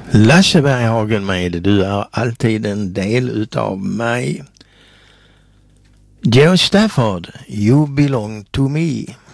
Lasse Berghagen med Du är alltid en del utav mig. Joe Stafford, You belong to me.